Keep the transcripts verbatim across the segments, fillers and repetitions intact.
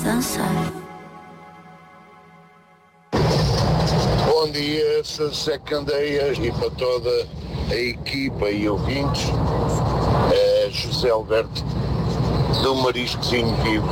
dançar. Bom dia, Zé Candeias e para toda a equipa e ouvintes. É José Alberto do Mariscozinho Vivo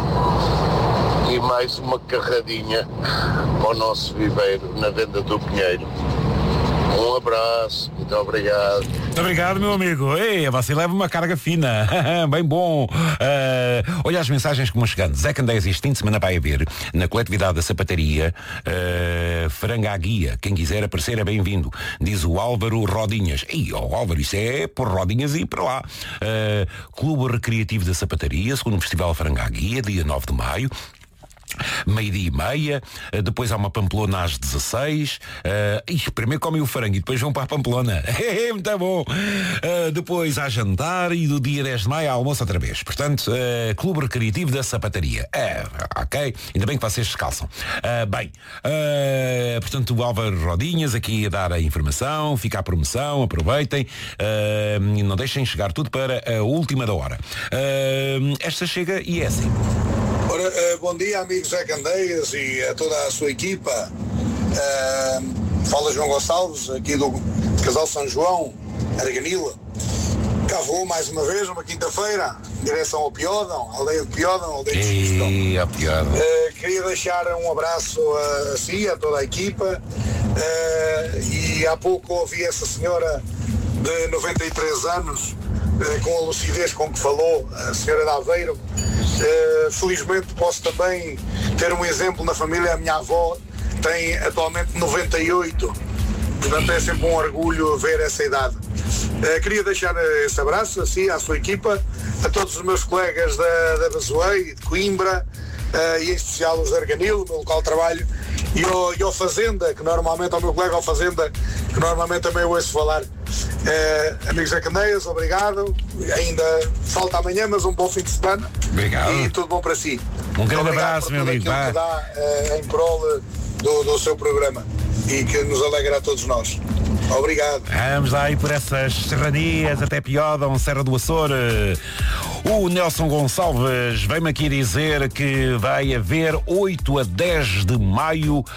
e mais uma carradinha ao nosso viveiro na venda do Pinheiro. Um abraço, muito obrigado. Muito obrigado, meu amigo. Ei, você leva uma carga fina. Bem bom. Uh, olha as mensagens que vão chegando. Zé Candeias, este fim de semana vai haver na coletividade da sapataria uh, Franga à Guia. Quem quiser aparecer é bem-vindo. Diz o Álvaro Rodinhas. Ei, oh, Álvaro, isso é por Rodinhas e para lá. Uh, Clube Recreativo da Sapataria, segundo Festival Franga à Guia, dia nove de maio. Meio-dia e meia, depois há uma Pamplona às dezasseis. Uh, ih, primeiro comem o frango e depois vão para a Pamplona. Muito bom. Uh, depois há jantar e do dia dez de maio há almoço outra vez. Portanto, uh, Clube Recreativo da Sapataria. Uh, ok? Ainda bem que vocês descalçam. Uh, bem, uh, portanto, o Álvaro Rodinhas aqui a dar a informação, fica a promoção, aproveitem. Uh, não deixem chegar tudo para a última da hora. Uh, esta chega e é assim. Ora, uh, bom dia, amigos Zé Candeias e a toda a sua equipa. Uh, fala João Gonçalves, aqui do Casal São João, Arganila. Cá vou mais uma vez, uma quinta-feira, em direção ao Piódão, aldeia de Piódão, aldeia de Sugestão. E a Piódão. Uh, queria deixar um abraço a, a si, a toda a equipa. Uh, e há pouco ouvi essa senhora de noventa e três anos, uh, com a lucidez com que falou, a senhora de Aveiro. Uh, felizmente posso também ter um exemplo na família. A minha avó tem atualmente noventa e oito, portanto é sempre um orgulho ver essa idade. Uh, queria deixar esse abraço assim à sua equipa, a todos os meus colegas da, da Bazoei, de Coimbra, uh, e em especial os de Arganil, no local de trabalho, e ao, e ao Fazenda, que normalmente, ao meu colega ao Fazenda, que normalmente também ouço falar. Uh, amigos da Candeias, obrigado. Ainda falta amanhã, mas um bom fim de semana. Obrigado. E tudo bom para si. Um grande Obrigado abraço, por meu tudo amigo. aquilo que dá uh, em prol do, do seu programa e que nos alegra a todos nós. Obrigado. Vamos lá aí por essas serranias até Piódão, Serra do Açor. O Nelson Gonçalves vem-me aqui dizer que vai haver oito a dez de maio uh,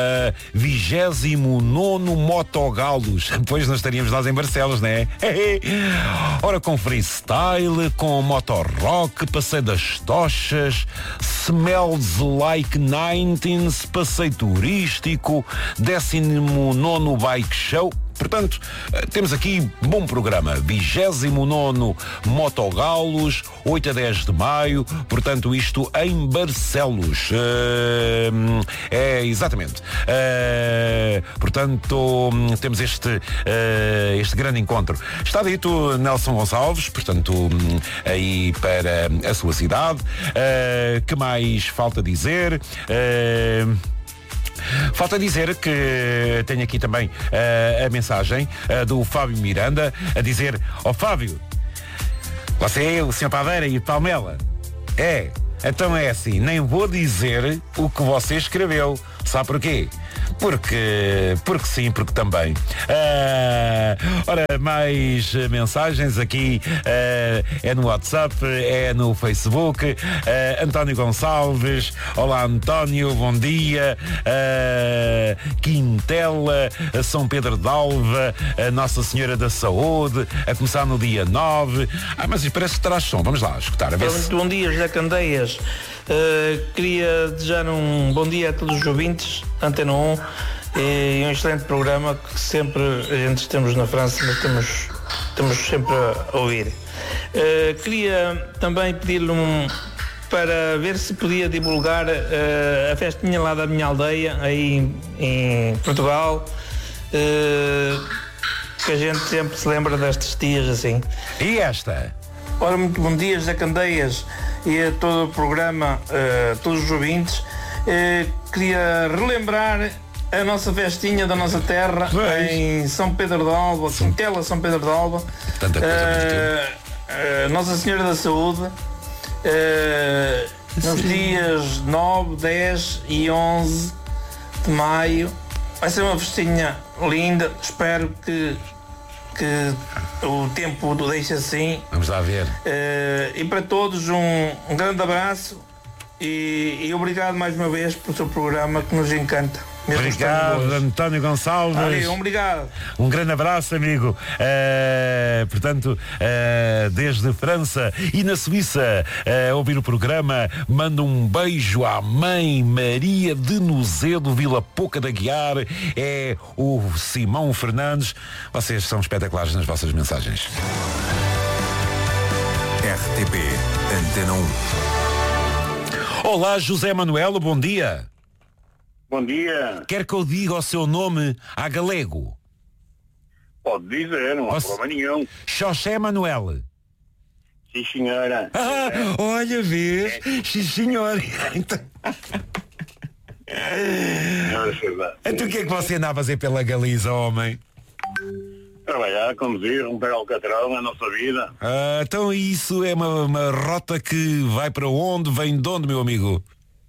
vigésimo nono Motogalos. Depois nós estaríamos nós em Barcelos, né? Ora, com freestyle, com motorrock, passeio das tochas, Smells Like nineteens, passeio turístico, décimo nono Bike Show. Portanto, temos aqui bom programa. vigésimo nono Motogalos, oito a dez de maio. Portanto, isto em Barcelos. Uh, é, exatamente. Uh, portanto, temos este, uh, este grande encontro. Está dito, Nelson Gonçalves, portanto, aí para a sua cidade. Uh, que mais falta dizer? Uh, Falta dizer que tenho aqui também uh, a mensagem uh, do Fábio Miranda a dizer: ó oh, Fábio, você é o senhor Padeira e Palmela? É, então é assim, nem vou dizer o que você escreveu. Sabe porquê? Porque, porque sim, porque também. Uh, ora, mais mensagens aqui, uh, é no WhatsApp, é no Facebook. Uh, António Gonçalves, olá António, bom dia. Uh, Quintela, São Pedro de Alva, Nossa Senhora da Saúde, a começar no dia nove. Ah, mas isso parece que traz som, vamos lá escutar. A ver Muito se... bom dia, José Candeias. Uh, queria desejar um bom dia a todos os ouvintes, Antena um, e um excelente programa que sempre a gente estamos na França, mas estamos, estamos sempre a ouvir. Uh, queria também pedir-lhe um, para ver se podia divulgar uh, a festinha lá da minha aldeia, aí em, em Portugal, uh, que a gente sempre se lembra destes dias assim. E esta? Ora, muito bom dia, José Candeias, e a todo o programa, a todos os ouvintes. Uh, queria relembrar a nossa festinha da nossa terra, pois, em São Pedro de Alva, Quintela, São Pedro de Alva. Tanta coisa uh, uh, Nossa Senhora da Saúde, uh, nos dias nove, dez e onze de maio. Vai ser uma festinha linda, espero que que o tempo o deixe assim. Vamos lá ver. Uh, e para todos um, um grande abraço E, e obrigado mais uma vez pelo seu programa que nos encanta. Obrigado, António Gonçalves. Ali, obrigado. Um grande abraço, amigo. Uh, portanto, uh, desde França e na Suíça, uh, ouvir o programa, manda um beijo à mãe Maria de Nozedo, Vila Pouca da Guiar. É o Simão Fernandes. Vocês são espetaculares nas vossas mensagens. R T P Antena um. Olá, José Manuelo, bom dia. Bom dia. Quer que eu diga o seu nome a galego? Pode dizer, não há Posso... problema nenhum. José Manuel. Sim, senhora. Ah, é. Olha, vês? É. Sim, senhor. Então... então o que é que você anda a fazer pela Galiza, homem? Trabalhar, conduzir, romper alcatrão, a nossa vida. Ah, então isso é uma, uma rota que vai para onde? Vem de onde, meu amigo?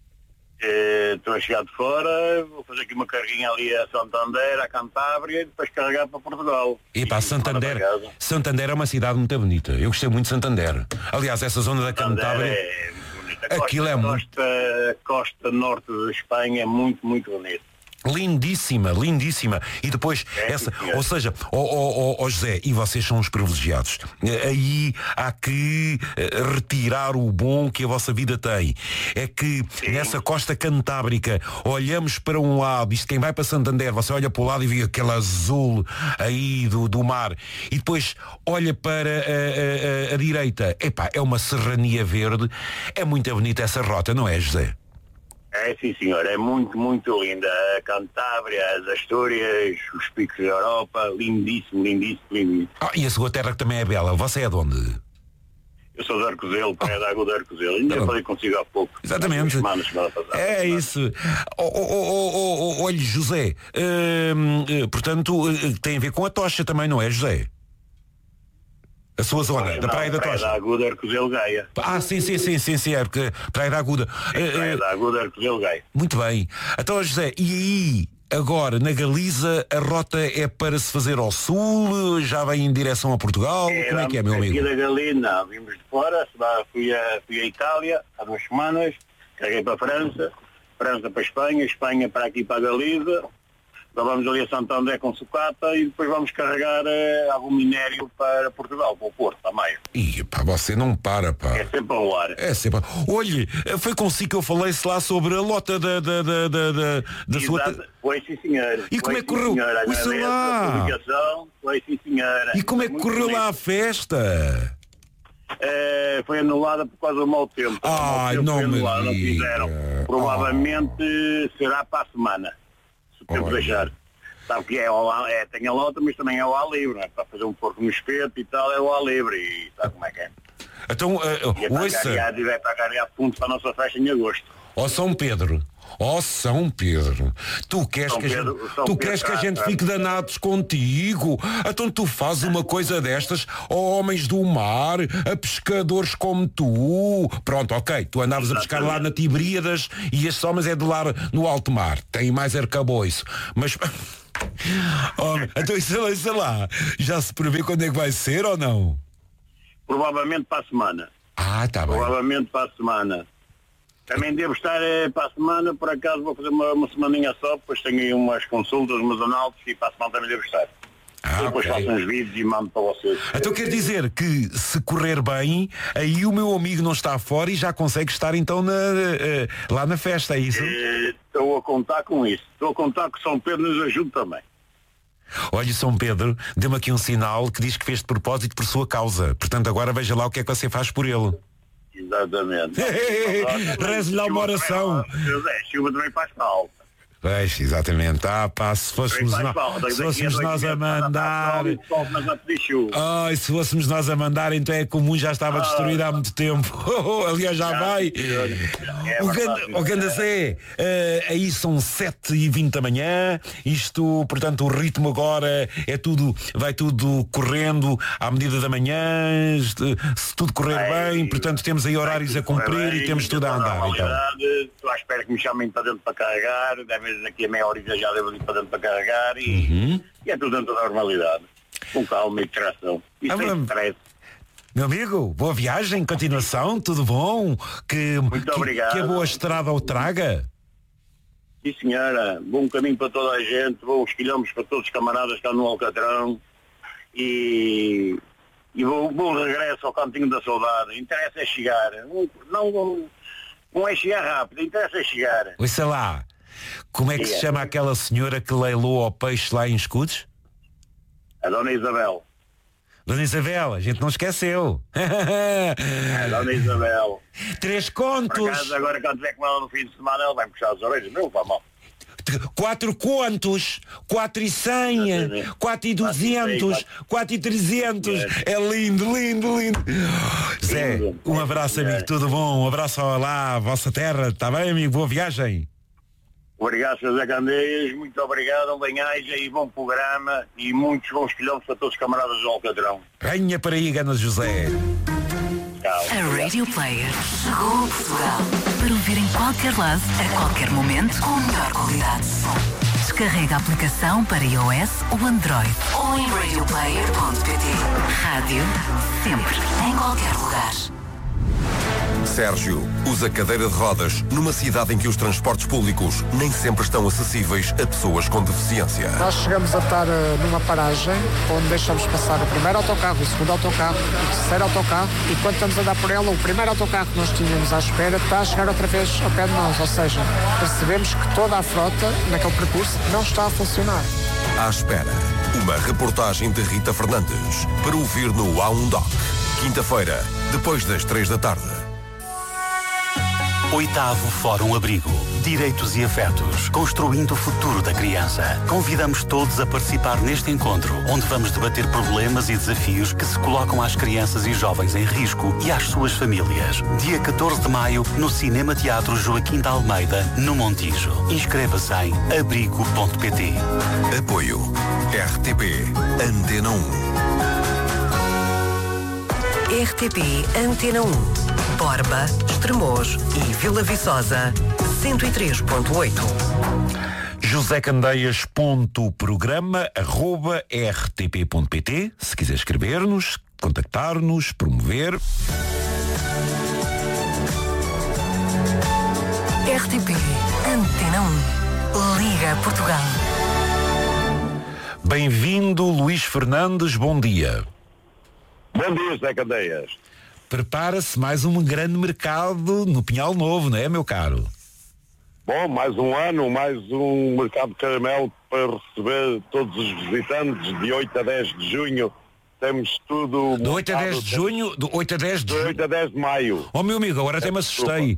Estou a chegar de fora, vou fazer aqui uma carguinha ali a Santander, a Cantábria, e depois carregar para Portugal. E pá, Santander, Santander é uma cidade muito bonita. Eu gostei muito de Santander. Aliás, essa zona da Cantábria, é bonita. Aquilo costa, é muito... costa, costa norte de Espanha é muito, muito bonito. Lindíssima, lindíssima. E depois, é, essa, ou seja, ó oh, oh, oh, José, e vocês são os privilegiados. Aí há que retirar o bom que a vossa vida tem. É que Sim. nessa costa cantábrica olhamos para um lado, isto quem vai para Santander, você olha para o lado e vê aquele azul aí do, do mar, e depois olha para a, a, a, a direita, epá, é uma serrania verde. É muito bonita essa rota, não é, José? É, sim, senhor, é muito, muito linda. A Cantábria, as Astúrias, os picos da Europa, lindíssimo, lindíssimo, lindíssimo. Ah, e a sua terra que também é bela. Você é de onde? Eu sou de Arcozelo, Praia oh. da Água de Arcozelo. Ainda tá falei consigo há pouco. Exatamente. Semanas, semana passada, é semana. isso. Oh, oh, oh, oh, oh, olhe, José, hum, portanto, tem a ver com a tocha também, não é, José? A sua zona, não, da Praia da Tocha. Praia da Aguda, Arcozelo, Gaia. Ah, sim, sim, sim, sim, sim, é porque Praia da Aguda. Sim, Praia da Aguda, Arcozelo, Gaia. Muito bem. Então, José, e aí, agora, na Galiza, a rota é para se fazer ao sul, já vem em direção a Portugal? É, como é que é, meu amigo? Aqui da Galiza, não, vimos de fora, fui a, fui a Itália há duas semanas, carreguei para a França, França para a Espanha, Espanha para aqui para a Galiza. Então vamos ali a Santander com sucata e depois vamos carregar eh, algum minério para Portugal, para o Porto, para Maio. Ih, pá, você não para, pá. É sempre ao ar. É sempre. Olhe, foi consigo que eu falei-se lá sobre a lota da, da, da, da, da, da sua... Foi sim, senhora. E como foi, é que correu? Isso lá. Foi sim, senhora. E como é que correu lá a festa? É, foi anulada por causa do mau tempo. Ai, tempo não me anulado, não fizeram. Provavelmente oh. será para a semana. Temos de deixar. Sabe que é, é, tem a lota, mas também é o ar livre, não é? Para fazer um porco no espeto e tal, é o ar livre, e sabe como é que é. Então, uh, e é ouça... vai para carregar fundos para a nossa festa em agosto. Ó São Pedro, ó São Pedro, tu queres, São que, Pedro, a gente, tu Pedro, queres que a gente fique danados contigo? Então tu fazes uma coisa destas a homens do mar, a pescadores como tu. Pronto, ok, tu andavas Exatamente. a pescar lá na Tiberíadas e estes homens é de lá no alto mar. Tem mais arcabouço. Mas... oh, então isso, isso lá, já se prevê quando é que vai ser ou não? Provavelmente para a semana. Ah, tá bem. Provavelmente para a semana. Também devo estar eh, para a semana, por acaso vou fazer uma, uma semaninha só, depois tenho aí umas consultas, umas análises e para a semana também devo estar. Ah, depois okay. faço uns vídeos e mando para vocês. Então quer dizer que se correr bem, aí o meu amigo não está fora e já consegue estar então na, uh, lá na festa, é isso? Estou a contar com isso. Estou a contar que São Pedro nos ajude também. Olha, São Pedro, deu-me aqui um sinal que diz que fez de propósito por sua causa. Portanto, agora veja lá o que é que você faz por ele. Exatamente. Reze-lhe lá uma oração. José, chuva também faz falta. Pois, exatamente. Ah, pá, se fôssemos, no... se fôssemos nós a mandar. Ai, se fôssemos nós a mandar, então é comum, já estava destruído há muito tempo. Aliás, já vai. O Ganda Zé, aí são sete e vinte da manhã. Isto, portanto, o ritmo agora é tudo, vai tudo correndo à medida da manhã. Se tudo correr bem, portanto, temos aí horários a cumprir e temos tudo a andar. Então. Estou à espera que me chamem para dentro para carregar. Deve daqui a meia hora já devo ir para dentro para carregar e, uhum. e é tudo dentro da normalidade, com calma e distração e ah, sem stress. Meu amigo, boa viagem, continuação, tudo bom? Que, Muito que, obrigado. Que a boa estrada o traga. Sim, senhora. Bom caminho para toda a gente, bons quilómetros para todos os camaradas que estão no Alcatrão e, e bom, bom regresso ao Cantinho da Saudade. Interessa é chegar. Não, não, não é chegar rápido, interessa é chegar. Ouça lá, como é que Sim, se é. chama aquela senhora que leilou ao peixe lá em Escudos? A Dona Isabel. Dona Isabel, a gente não esqueceu. A Dona Isabel. Três Por contos. acaso, agora quando tiver com ela no fim de semana, ela vai me puxar as orelhas. Não, vá mal. Quatro contos, quatro e cem, Exatamente. quatro e duzentos, quatro e trezentos. É lindo, lindo, lindo. Zé, Lindo. um abraço, amigo, tudo bom? Um abraço lá à vossa terra, está bem, amigo? Boa viagem. Obrigado, senhor Zé Candeias. Muito obrigado. Um bem-aja e bom programa e muitos bons quilómetros para todos os camaradas do Alcatrão. Ganha para aí, Gana José. Tchau. A Radio Player chegou a Portugal para ouvir em qualquer lado, a qualquer momento, com a melhor qualidade de som. Descarrega a aplicação para iOS ou Android ou em radio player ponto pt. Rádio, sempre, em qualquer lugar. Sérgio usa cadeira de rodas numa cidade em que os transportes públicos nem sempre estão acessíveis a pessoas com deficiência. Nós chegamos a estar uh, numa paragem onde deixamos passar o primeiro autocarro, o segundo autocarro, o terceiro autocarro e quando estamos a dar por ela, o primeiro autocarro que nós tínhamos à espera está a chegar outra vez ao pé de nós, ou seja, percebemos que toda a frota naquele percurso não está a funcionar. À espera, uma reportagem de Rita Fernandes para ouvir no A um Doc. Quinta-feira, depois das três da tarde. Oitavo Fórum Abrigo. Direitos e afetos. Construindo o futuro da criança. Convidamos todos a participar neste encontro, onde vamos debater problemas e desafios que se colocam às crianças e jovens em risco e às suas famílias. Dia catorze de maio, no Cinema Teatro Joaquim de Almeida, no Montijo. Inscreva-se em abrigo ponto pt. Apoio R T P Antena um. R T P Antena um. Borba, Estremoz e Vila Viçosa, cento e três ponto oito. José Candeias ponto programa arroba r t p ponto pt. Se quiser escrever-nos, contactar-nos, promover. R T P Antena um. Liga Portugal. Bem-vindo, Luís Fernandes, bom dia. Bom dia, Zé Candeias. Prepara-se mais um grande mercado no Pinhal Novo, não é, meu caro? Bom, mais um ano, mais um mercado de caramelo para receber todos os visitantes de oito a dez de junho. Temos tudo... De oito a dez de junho, de oito a dez de De oito a dez de maio. Oh, meu amigo, agora até me assustei.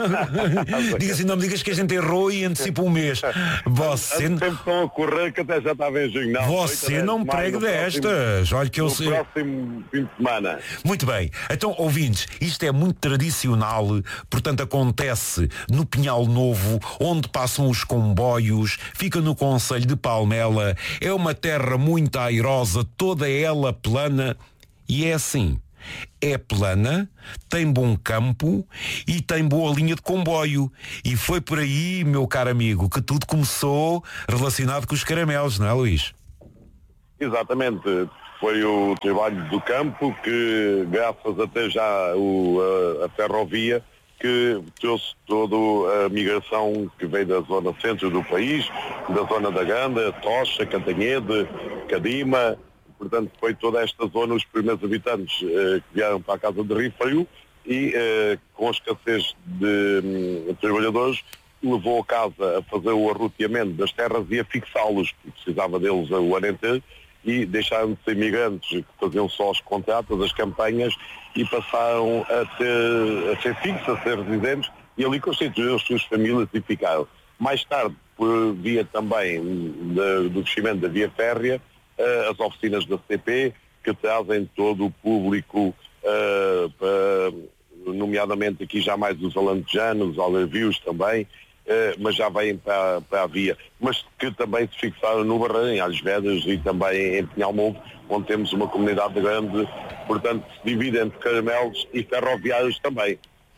Diga assim, não me digas que a gente errou e antecipa um mês. Você, Há tempo estão a correr que até já estava em junho. Não, você não me pregue destas. Olha que eu No sei. próximo fim de semana. Muito bem. Então, ouvintes, isto é muito tradicional, portanto acontece no Pinhal Novo, onde passam os comboios, fica no concelho de Palmela, é uma terra muito airosa, toda ela plana, e é assim, é plana, tem bom campo e tem boa linha de comboio. E foi por aí, meu caro amigo, que tudo começou relacionado com os caramelos, não é, Luís? Exatamente. Foi o trabalho do campo que, graças até já o, a, a ferrovia, que trouxe toda a migração que veio da zona centro do país, da zona da Ganda, Tocha, Cantanhede, Cadima. Portanto, foi toda esta zona, os primeiros habitantes eh, que vieram para a casa de Rio Frio e, eh, com a escassez de um, trabalhadores, levou a casa a fazer o arroteamento das terras e a fixá-los, porque precisava deles o ano inteiro, e deixaram de ser imigrantes que faziam só os contratos, as campanhas, e passaram a, ter, a ser fixos, a ser residentes, e ali constituíram as suas famílias e ficaram. Mais tarde, por via também de, do crescimento da via férrea, Uh, as oficinas da C P, que trazem todo o público, uh, para, nomeadamente aqui já mais os alentejanos, os algarvios também, uh, mas já vêm para, para a via, mas que também se fixaram no Barreiro, em Alhas Vedras e também em Pinhal Novo, onde temos uma comunidade grande, portanto se divide entre caramelos e ferroviários também.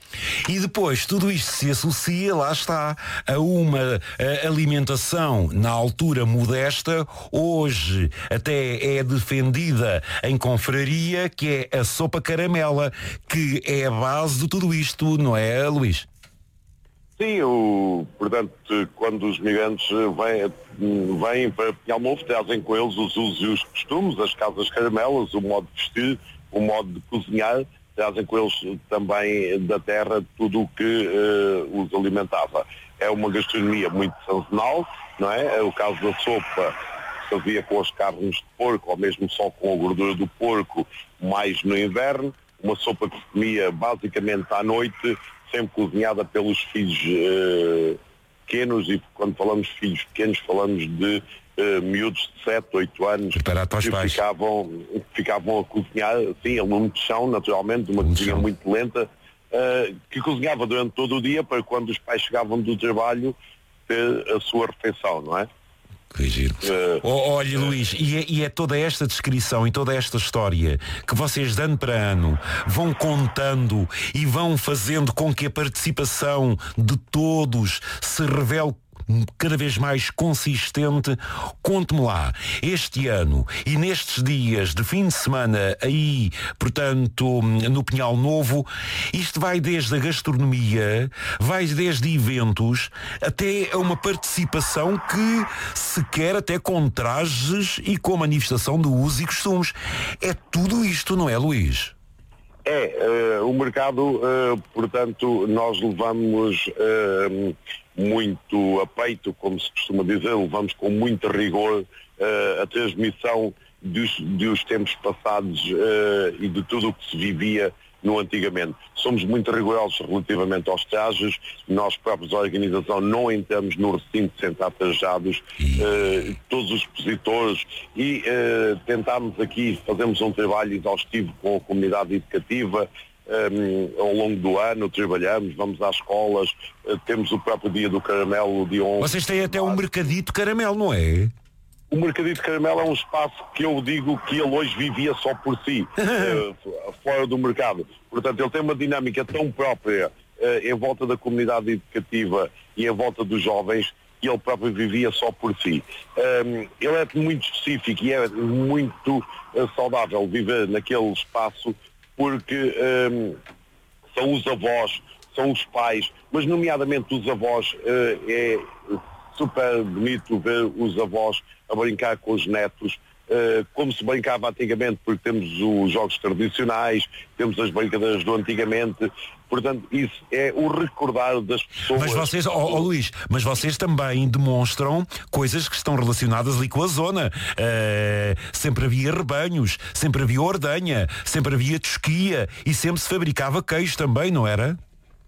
E depois tudo isto se associa, lá está, a uma a alimentação na altura modesta, hoje até é defendida em confraria, que é a sopa caramela, que é a base de tudo isto, não é, Luís? Sim, o, portanto, quando os migrantes vêm, vêm para Pinhal Novo, trazem com eles os usos e os costumes, as casas caramelas, o modo de vestir, o modo de cozinhar, trazem com eles também da terra tudo o que uh, os alimentava. É uma gastronomia muito sazonal, não é? É o caso da sopa que se fazia com as carnes de porco, ou mesmo só com a gordura do porco, mais no inverno. Uma sopa que se comia basicamente à noite, sempre cozinhada pelos filhos uh, pequenos, e quando falamos de filhos pequenos falamos de uh, miúdos de sete, oito anos que ficavam, ficavam a cozinhar, assim, a lume de chão, naturalmente, uma cozinha muito lenta, uh, que cozinhava durante todo o dia para quando os pais chegavam do trabalho ter a sua refeição, não é? Que giro. Uh, oh, olha, Luís, e é, e é toda esta descrição e toda esta história que vocês de ano para ano vão contando e vão fazendo com que a participação de todos se revele cada vez mais consistente. Conte-me lá, este ano e nestes dias de fim de semana aí, portanto, no Pinhal Novo, isto vai desde a gastronomia, vai desde eventos, até a uma participação que se quer até com trajes e com manifestação de usos e costumes. É tudo isto, não é, Luís? É, uh, o mercado, uh, portanto, nós levamos uh, muito a peito, como se costuma dizer, levamos com muito rigor uh, a transmissão dos, dos tempos passados uh, e de tudo o que se vivia no antigamente. Somos muito rigorosos relativamente aos trajes, nós próprios, a organização, não entramos no recinto sem estar trajados, uh, todos os expositores, e uh, tentámos aqui, fazemos um trabalho exaustivo com a comunidade educativa. Um, ao longo do ano trabalhamos, vamos às escolas, uh, temos o próprio dia do caramelo, o dia onze. Vocês têm até um mercadito caramelo, não é? O Mercadito Caramelo é um espaço que eu digo que ele hoje vivia só por si, uh, fora do mercado. Portanto, ele tem uma dinâmica tão própria uh, em volta da comunidade educativa e em volta dos jovens, que ele próprio vivia só por si. Um, ele é muito específico e é muito uh, saudável viver naquele espaço, porque um, são os avós, são os pais, mas nomeadamente os avós, uh, é super bonito ver os avós a brincar com os netos, uh, como se brincava antigamente, porque temos os jogos tradicionais, temos as brincadeiras do antigamente, portanto isso é o recordar das pessoas. Mas vocês, oh, oh, Luís, mas vocês também demonstram coisas que estão relacionadas ali com a zona. Uh, sempre havia rebanhos, sempre havia ordenha, sempre havia tosquia e sempre se fabricava queijo também, não era?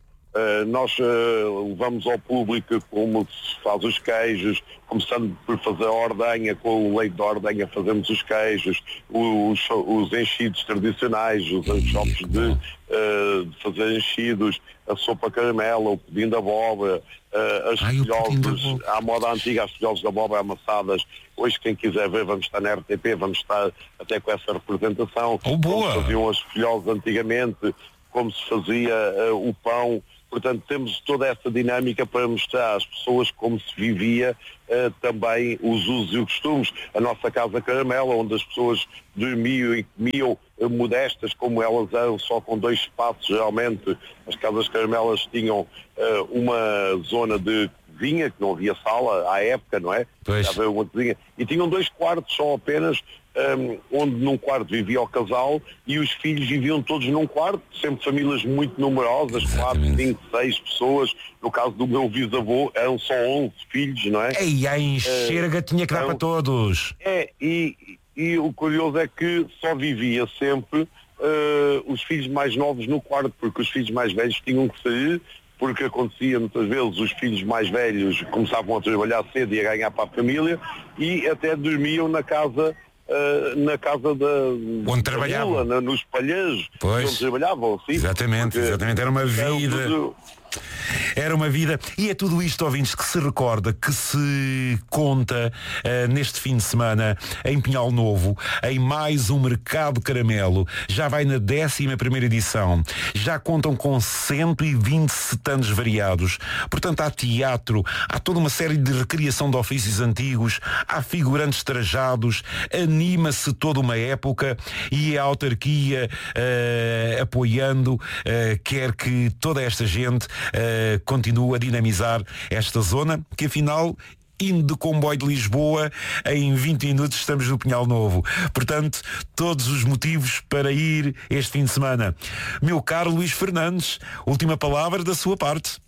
Uh, nós uh, levamos ao público como se faz os queijos, começando por fazer a ordenha, com o leite da ordenha fazemos os queijos, os, os enchidos tradicionais, os enxopes de, uh, de fazer enchidos, a sopa caramela, o pudim da abóbora, uh, as filhoses, à moda antiga, as filhoses da abóbora amassadas. Hoje, quem quiser ver, vamos estar na R T P, vamos estar até com essa representação. Oh, boa. Como faziam as filhoses antigamente, como se fazia uh, o pão. Portanto, temos toda essa dinâmica para mostrar às pessoas como se vivia uh, também os usos e os costumes. A nossa casa caramela, onde as pessoas dormiam e comiam uh, modestas, como elas eram, só com dois espaços, geralmente. As casas caramelas tinham uh, uma zona de cozinha, que não havia sala à época, não é? Havia uma cozinha. E tinham dois quartos só apenas, Um, onde num quarto vivia o casal e os filhos viviam todos num quarto, sempre famílias muito numerosas, quatro, cinco, seis pessoas. No caso do meu bisavô eram só onze filhos, não é? Ei, a enxerga uh, tinha que dar então, para todos. É, e, e o curioso é que só vivia sempre uh, os filhos mais novos no quarto, porque os filhos mais velhos tinham que sair, porque acontecia muitas vezes os filhos mais velhos começavam a trabalhar cedo e a ganhar para a família e até dormiam na casa Uh, na casa da onde trabalhavam, na, nos palheiros onde trabalhavam, sim. Exatamente, porque exatamente, era uma vida. Eram tudo, Era uma vida. E é tudo isto, ouvintes, que se recorda, que se conta uh, neste fim de semana em Pinhal Novo, em mais um Mercado Caramelo. Já vai na décima primeira edição. Já contam com cento e vinte stands variados. Portanto, há teatro, há toda uma série de recriação de ofícios antigos, há figurantes trajados, anima-se toda uma época e a autarquia uh, apoiando uh, quer que toda esta gente uh, continue a dinamizar esta zona, que afinal, indo de comboio de Lisboa, em vinte minutos estamos no Pinhal Novo. Portanto, todos os motivos para ir este fim de semana. Meu caro Luís Fernandes, última palavra da sua parte.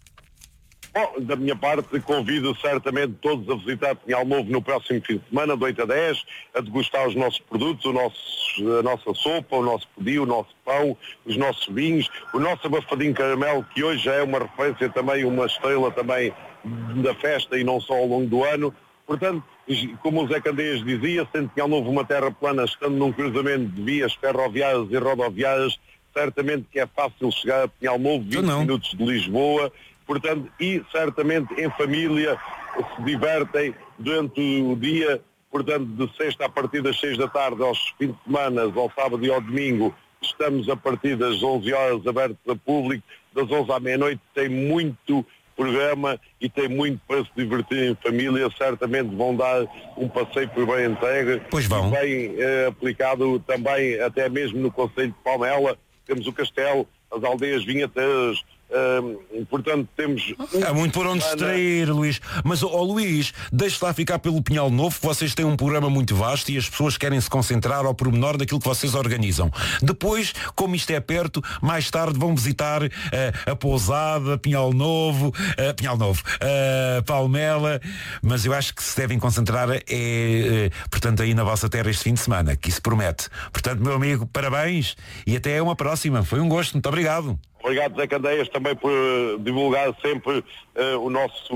Bom, da minha parte, convido certamente todos a visitar Pinhal Novo no próximo fim de semana, de oito a dez, a degustar os nossos produtos, o nosso, a nossa sopa, o nosso pudim, o nosso pão, os nossos vinhos, o nosso abafadinho caramelo, que hoje já é uma referência também, uma estrela também da festa e não só ao longo do ano. Portanto, como o Zé Candeias dizia, sendo Pinhal Novo uma terra plana, estando num cruzamento de vias ferroviárias e rodoviárias, certamente que é fácil chegar a Pinhal Novo, vinte minutos de Lisboa. Portanto, e certamente em família se divertem durante o dia, portanto, de sexta a partir das seis da tarde, aos fins de semana, ao sábado e ao domingo, estamos a partir das onze horas abertos a público, das onze à meia-noite, tem muito programa e tem muito para se divertir em família, certamente vão dar um passeio por bem entregue, pois vão. Bem eh, aplicado também até mesmo no concelho de Palmela, temos o Castelo, as aldeias vinheteiras. Uh, portanto temos um há muito por onde se distrair, Luís. Mas, ó oh, Luís, deixe lá ficar pelo Pinhal Novo, que vocês têm um programa muito vasto e as pessoas querem se concentrar ao pormenor daquilo que vocês organizam. Depois, como isto é perto, mais tarde vão visitar uh, a Pousada, Pinhal Novo, uh, Pinhal Novo, uh, Palmela. Mas eu acho que se devem concentrar é, uh, portanto, aí na vossa terra este fim de semana, que isso promete. Portanto, meu amigo, parabéns e até uma próxima. Foi um gosto, muito obrigado. Obrigado, Zé Candeias, também por divulgar sempre uh, o nosso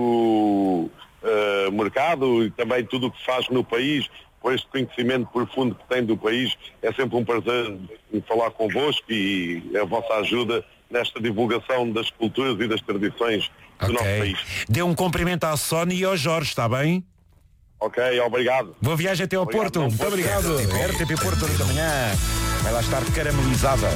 uh, mercado e também tudo o que se faz no país, por este conhecimento profundo que tem do país. É sempre um prazer falar convosco e a vossa ajuda nesta divulgação das culturas e das tradições do okay. nosso país. Dê um cumprimento à Sónia e ao Jorge, está bem? Ok, obrigado. Boa viagem até ao obrigado, Porto. Não, Muito obrigado. R T P Porto, oito da manhã. Vai lá estar caramelizada.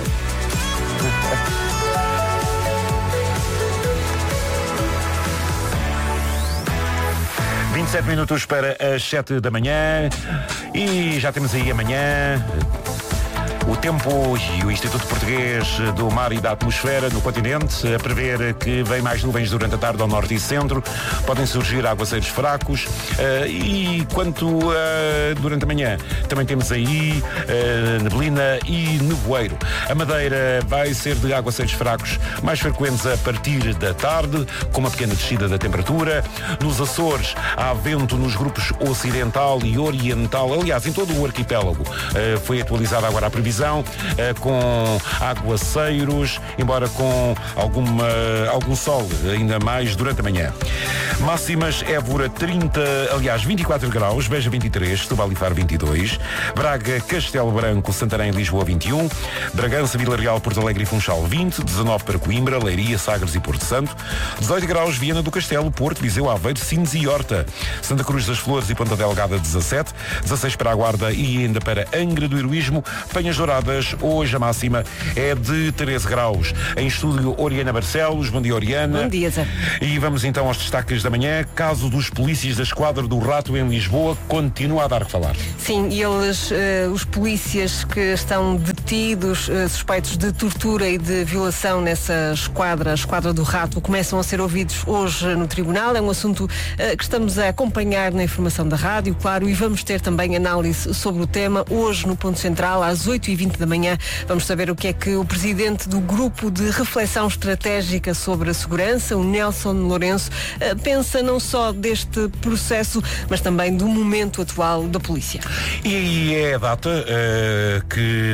vinte e sete minutos para as sete da manhã e já temos aí amanhã o tempo e o Instituto Português do Mar e da Atmosfera no continente a prever que vem mais nuvens durante a tarde ao norte e centro, podem surgir aguaceiros fracos uh, e quanto uh, durante a manhã também temos aí uh, neblina e nevoeiro. A Madeira vai ser de aguaceiros fracos mais frequentes a partir da tarde, com uma pequena descida da temperatura. Nos Açores há vento nos grupos ocidental e oriental, aliás em todo o arquipélago uh, foi atualizada agora a previsão Uh, com aguaceiros, embora com alguma, algum sol ainda mais durante a manhã. Máximas: Évora trinta, aliás vinte e quatro graus, Beja vinte e três, Setúbal e Faro vinte e dois, Braga, Castelo Branco, Santarém e Lisboa vinte e um, Bragança, Vila Real, Porto Alegre e Funchal vinte, dezanove para Coimbra, Leiria, Sagres e Porto Santo, dezoito graus Viana do Castelo, Porto, Viseu, Aveiro, Sines e Horta, Santa Cruz das Flores e Ponta Delgada dezassete, dezasseis para a Guarda e ainda para Angra do Heroísmo, Penhas Douradas. Hoje a máxima é de treze graus. Em estúdio, Oriana Barcelos. Bom dia, Oriana. Bom dia, Zé. E vamos então aos destaques da manhã. Caso dos polícias da Esquadra do Rato em Lisboa continua a dar que falar. Sim, e eles, uh, os polícias que estão detidos, uh, suspeitos de tortura e de violação nessa esquadra, a Esquadra do Rato, começam a ser ouvidos hoje no tribunal. É um assunto uh, que estamos a acompanhar na informação da rádio, claro, e vamos ter também análise sobre o tema hoje no Ponto Central, às oito e vinte da manhã. Vamos saber o que é que o presidente do Grupo de Reflexão Estratégica sobre a Segurança, o Nelson Lourenço, pensa não só deste processo, mas também do momento atual da polícia. E é a data uh, que se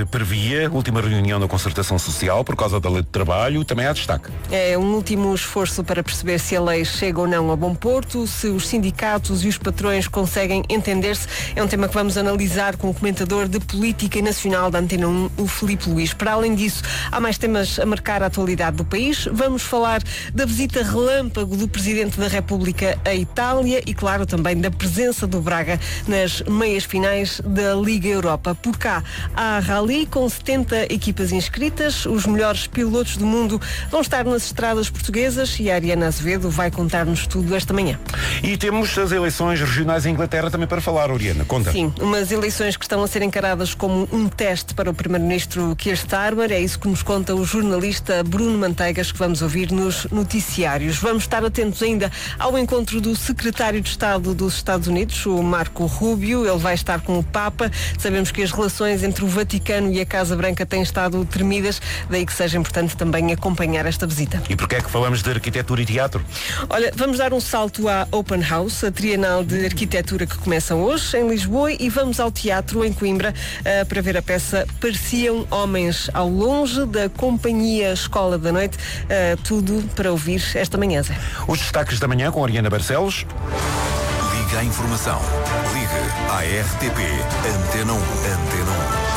previa, última reunião da concertação social por causa da lei de trabalho, também há destaque. É um último esforço para perceber se a lei chega ou não a bom porto, se os sindicatos e os patrões conseguem entender-se. É um tema que vamos analisar com o comentador de Política Nacional da Antena um, o Filipe Luís. Para além disso, há mais temas a marcar a atualidade do país. Vamos falar da visita relâmpago do Presidente da República à Itália e, claro, também da presença do Braga nas meias finais da Liga Europa. Por cá, há rally com setenta equipas inscritas. Os melhores pilotos do mundo vão estar nas estradas portuguesas e a Ariana Azevedo vai contar-nos tudo esta manhã. E temos as eleições regionais em Inglaterra também para falar, Oriana. Conta. Sim, umas eleições que estão a ser encaradas como um teste para o Primeiro-Ministro Keir Starmer. É isso que nos conta o jornalista Bruno Manteigas, que vamos ouvir nos noticiários. Vamos estar atentos ainda ao encontro do Secretário de Estado dos Estados Unidos, o Marco Rubio. Ele vai estar com o Papa. Sabemos que as relações entre o Vaticano e a Casa Branca têm estado tremidas, daí que seja importante também acompanhar esta visita. E porquê é que falamos de arquitetura e teatro? Olha, vamos dar um salto à Open House, a Trienal de Arquitetura que começa hoje em Lisboa, e vamos ao teatro em Coimbra uh, para ver a peça Pareciam Homens ao Longe, da Companhia Escola da Noite. Uh, tudo para ouvir esta manhã, Zé. Os destaques da manhã com a Ariana Barcelos. Liga à informação. Liga à R T P Antena um. Antena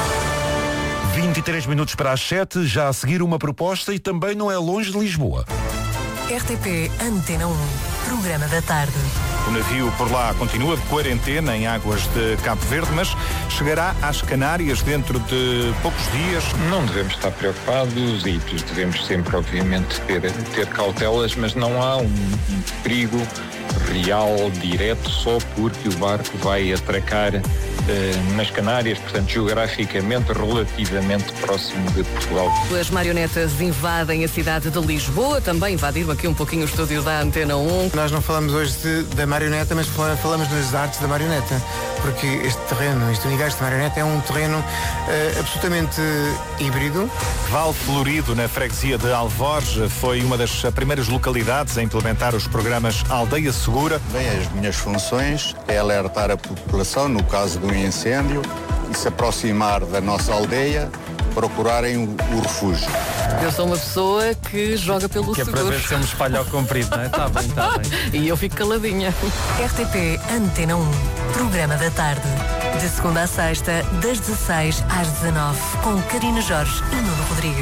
um. vinte e três minutos para as sete, já a seguir uma proposta e também não é longe de Lisboa. R T P Antena um, programa da tarde. O navio por lá continua de quarentena em águas de Cabo Verde, mas chegará às Canárias dentro de poucos dias. Não devemos estar preocupados e devemos sempre, obviamente, ter, ter cautelas, mas não há um, um perigo real, direto, só porque o barco vai atracar eh, nas Canárias, portanto, geograficamente, relativamente próximo de Portugal. As marionetas invadem a cidade de Lisboa, também invadiram aqui um pouquinho o estúdio da Antena um. Nós não falamos hoje de, da marioneta, mas falamos das artes da marioneta, porque este terreno, este universo de marioneta é um terreno uh, absolutamente híbrido. Val Florido, na freguesia de Alforge, foi uma das primeiras localidades a implementar os programas Aldeia Segura. Bem, as minhas funções é alertar a população no caso de um incêndio e se aproximar da nossa aldeia, procurarem o, o refúgio. Eu sou uma pessoa que joga pelo que seguro. Que é para ver se é um espalho ao comprido, não é? Está bem, está bem. E eu fico caladinha. R T P Antena um, programa da tarde. De segunda a sexta, das dezesseis às dezanove, com Karina Jorge e Nuno